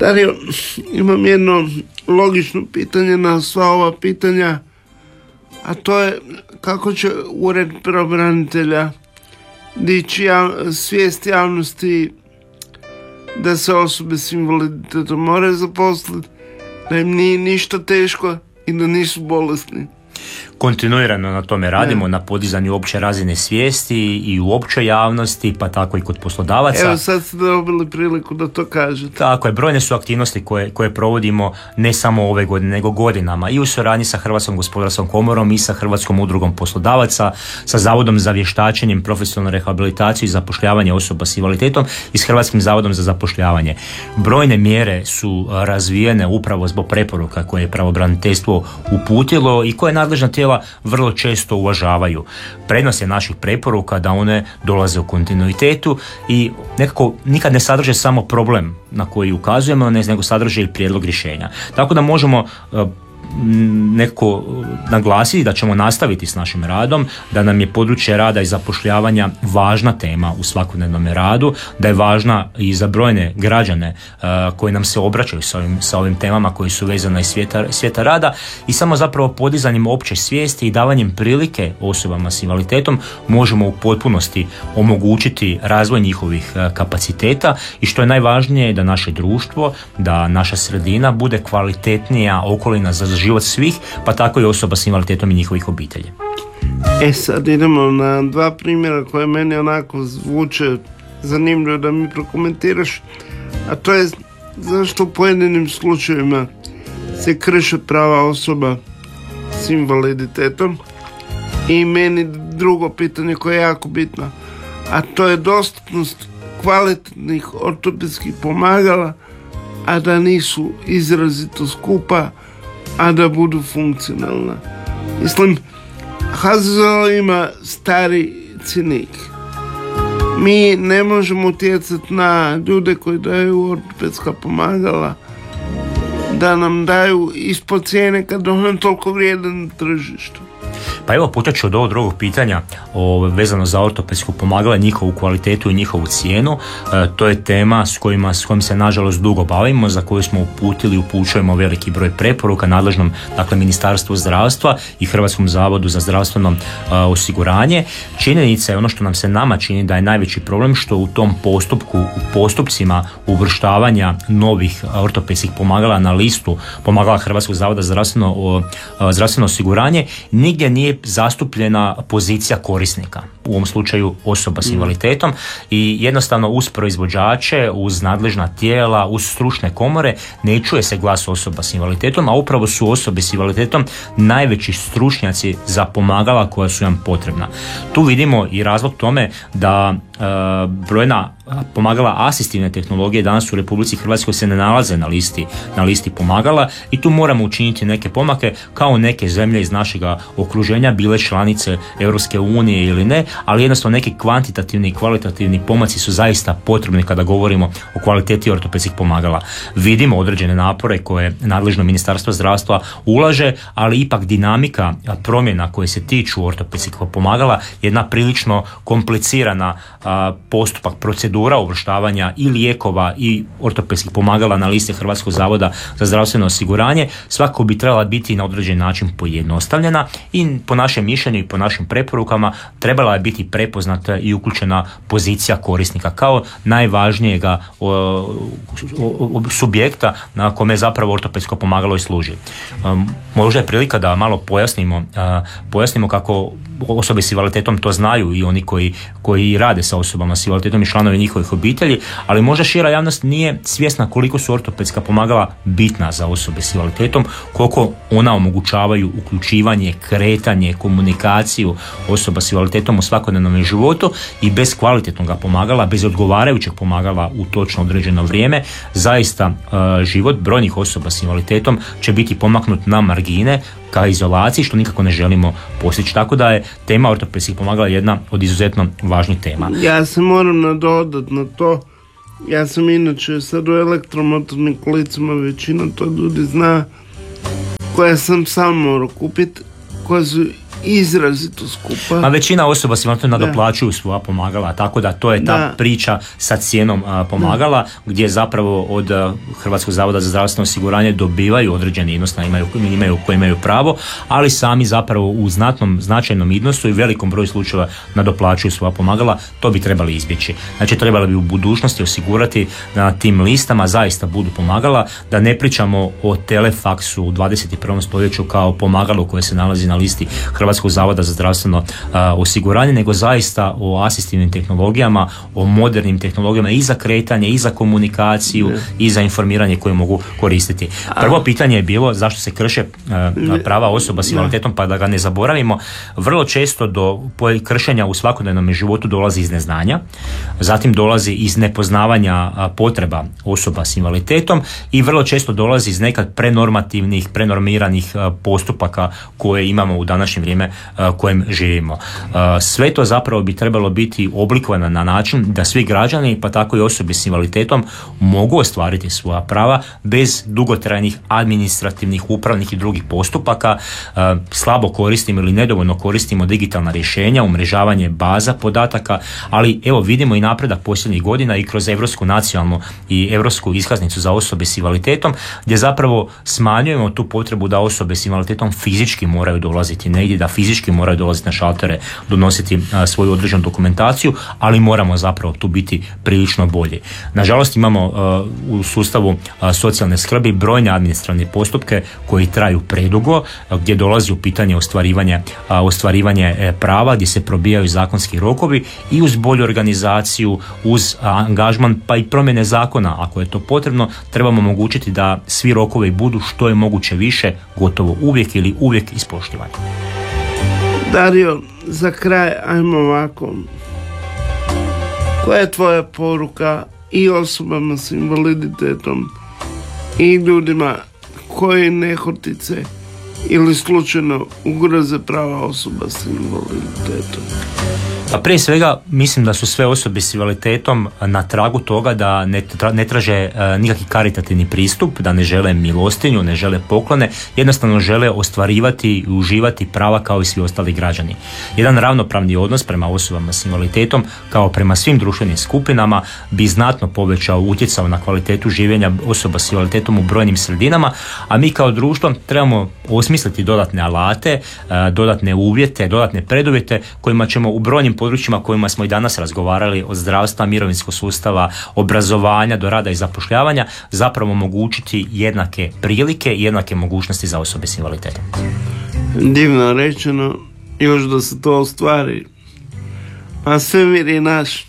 Dario, imam jedno logično pitanje na sva ova pitanja, a to je kako će Ured pravobranitelja dići svijest javnosti da se osobe s invaliditetom moraju zaposliti, da im nije ništa teško i da nisu bolesni. Kontinuirano na tome radimo, na podizanju opće razine svijesti i u općoj javnosti, pa tako i kod poslodavaca. Evo sad ste dobili priliku da to kažete. Tako je, brojne su aktivnosti koje provodimo ne samo ove godine, nego godinama i u suradnji sa Hrvatskom gospodarskom komorom i sa Hrvatskom udrugom poslodavaca, sa Zavodom za vještačenjem, profesionalnu rehabilitaciju i zapošljavanje osoba s invaliditetom i s Hrvatskim zavodom za zapošljavanje. Brojne mjere su razvijene upravo zbog preporuka koje je pravobraniteljstvo uputilo i koje nadležna tijela vrlo često uvažavaju. Prednost je naših preporuka da one dolaze u kontinuitetu i nekako nikad ne sadrže samo problem na koji ukazujemo, nego sadrže i prijedlog rješenja. Tako da možemo nekako naglasiti da ćemo nastaviti s našim radom, da nam je područje rada i zapošljavanja važna tema u svakodnevnom radu, da je važna i za brojne građane koji nam se obraćaju sa ovim temama koji su vezane iz svijeta rada i samo zapravo podizanjem opće svijesti i davanjem prilike osobama s invaliditetom možemo u potpunosti omogućiti razvoj njihovih kapaciteta i što je najvažnije da naše društvo, da naša sredina bude kvalitetnija okolina za život svih, pa tako i osoba s invaliditetom i njihovih obitelji. Sad idemo na dva primjera koje meni onako zvuče zanimljivo da mi prokomentiraš, a to je zašto u pojedinim slučajevima se krše prava osoba s invaliditetom i meni drugo pitanje koje je jako bitno, a to je dostupnost kvalitetnih ortopedskih pomagala, a da nisu izrazito skupa, a da budu funkcionalna. Mislim, HZZO ima stari cinik. Mi ne možemo utjecati na ljude koji daju ortopedska pomagala da nam daju ispod cijene kad on toliko vrijedan na tržištu. Pa evo, počet ću od ovog drugog pitanja vezano za ortopedsko pomagala, njihovu kvalitetu i njihovu cijenu. To je tema s kojom se nažalost dugo bavimo, za koju smo upućujemo veliki broj preporuka nadležnom, dakle, Ministarstvu zdravstva i Hrvatskom zavodu za zdravstveno osiguranje. Činjenica je ono što nam se nama čini da je najveći problem, što u tom postupcima uvrštavanja novih ortopedskih pomagala na listu pomagala Hrvatskog zavoda za zdravstveno osiguranje nigdje nije zastupljena pozicija korisnika, u ovom slučaju osoba s invaliditetom, i jednostavno uz proizvođače, uz nadležna tijela, uz stručne komore ne čuje se glas osoba s invaliditetom, a upravo su osobe s invaliditetom najveći stručnjaci za pomagala koja su nam potrebna. Tu vidimo i razlog tome da brojna pomagala asistivne tehnologije danas u Republici Hrvatskoj se ne nalaze na listi pomagala i tu moramo učiniti neke pomake kao neke zemlje iz našega okruženja, bile članice Europske unije ili ne, ali jednostavno neki kvantitativni i kvalitativni pomaci su zaista potrebni kada govorimo o kvaliteti ortopedskih pomagala. Vidimo određene napore koje nadležno Ministarstvo zdravstva ulaže, ali ipak dinamika promjena koje se tiču ortopedskih pomagala je jedna prilično komplicirana postupak, procedura uvrštavanja i lijekova i ortopedskih pomagala na liste Hrvatskog zavoda za zdravstveno osiguranje svakako bi trebala biti na određen način pojednostavljena i po našem mišljenju i po našim preporukama trebala je biti prepoznata i uključena pozicija korisnika kao najvažnijega subjekta na kome zapravo ortopedsko pomagalo i služi. Možda je prilika da malo pojasnimo kako osobe s invaliditetom to znaju i oni koji rade sa osobama s invaliditetom i članovi njihovih obitelji, ali možda šira javnost nije svjesna koliko su ortopedska pomagala bitna za osobe s invaliditetom, koliko ona omogućavaju uključivanje, kretanje, komunikaciju osoba s invaliditetom u svakodnevnom životu i bez kvalitetnog pomagala, bez odgovarajućeg pomagala u točno određeno vrijeme, zaista život brojnih osoba s invaliditetom će biti pomaknut na margine ka izolaciji, što nikako ne želimo postići. Tako da je tema ortopedskih pomagala jedna od izuzetno važnih tema. Ja se moram nadodati na to. Ja sam inače sad u elektromotornim kolicima, većina to ljudi zna, koje sam sam morao kupiti, koje su izrazito skupa. A većina osoba s invaliditetom nadoplaćuju svoja pomagala, tako da to je ta priča sa cijenom pomagala, gdje zapravo od Hrvatskog zavoda za zdravstveno osiguranje dobivaju određeni iznos, koji imaju pravo, ali sami zapravo u značajnom iznosu i velikom broju slučajeva nadoplaćuju svoja pomagala. To bi trebali izbjeći. Znači, trebali bi u budućnosti osigurati da na tim listama zaista budu pomagala, da ne pričamo o telefaksu u 21. stoljeću kao pomagalo koje se nalazi na listi Hrvatskog zavoda za zdravstveno osiguranje, nego zaista o asistivnim tehnologijama, o modernim tehnologijama i za kretanje, i za komunikaciju, i za informiranje koje mogu koristiti. Prvo pitanje je bilo zašto se krše prava osoba s invaliditetom, pa da ga ne zaboravimo. Vrlo često do kršenja u svakodnevnom životu dolazi iz neznanja, zatim dolazi iz nepoznavanja potreba osoba s invaliditetom i vrlo često dolazi iz nekad prenormiranih postupaka koje imamo u današnje vrijeme kojem živimo. Sve to zapravo bi trebalo biti oblikovano na način da svi građani, pa tako i osobe s invaliditetom, mogu ostvariti svoja prava bez dugotrajnih administrativnih, upravnih i drugih postupaka. Slabo koristimo ili nedovoljno koristimo digitalna rješenja, umrežavanje baza podataka, ali evo vidimo i napredak posljednjih godina i kroz Europsku nacionalnu i Europsku iskaznicu za osobe s invaliditetom, gdje zapravo smanjujemo tu potrebu da osobe s invaliditetom fizički moraju dolaziti negdje, da fizički moraju dolaziti na šaltere, donositi svoju određenu dokumentaciju, ali moramo zapravo tu biti prilično bolji. Nažalost, imamo u sustavu socijalne skrbi brojne administrativne postupke koji traju predugo, gdje dolazi u pitanje ostvarivanje prava, gdje se probijaju zakonski rokovi i uz bolju organizaciju, uz angažman pa i promjene zakona, ako je to potrebno, trebamo omogućiti da svi rokovi budu što je moguće više, gotovo uvijek ili uvijek ispoštivani. Dario, za kraj ajmo ovako. Koja je tvoja poruka i osobama s invaliditetom i ljudima koji nehotice ili slučajno ugroze prava osoba s invaliditetom? Pa prije svega mislim da su sve osobe s invaliditetom na tragu toga da ne traže nikakvi karitativni pristup, da ne žele milostinju, ne žele poklone, jednostavno žele ostvarivati i uživati prava kao i svi ostali građani. Jedan ravnopravni odnos prema osobama s invaliditetom kao prema svim društvenim skupinama bi znatno utjecao na kvalitetu življenja osoba s invaliditetom u brojnim sredinama, a mi kao društvo trebamo osmisliti dodatne alate, dodatne uvjete, dodatne preduvjete kojima ćemo u brojnim područjima kojima smo i danas razgovarali, od zdravstva, mirovinskog sustava, obrazovanja do rada i zapošljavanja, zapravo omogućiti jednake prilike i jednake mogućnosti za osobe s invaliditetom. Divno rečeno, još da se to ostvari. A svemir je naš.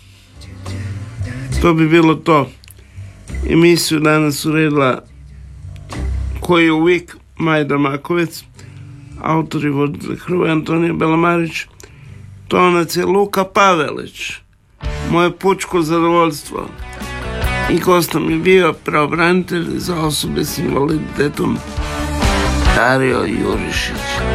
To bi bilo to. Emisiju danas uredila koji je uvijek Majda Makovec, autor i voditelj Hrvoje Antonija Belamarić, tonac je Luka Pavelić, moje pučko zadovoljstvo, i gostom je bio pravobranitelj za osobe s invaliditetom Dario Jurišić.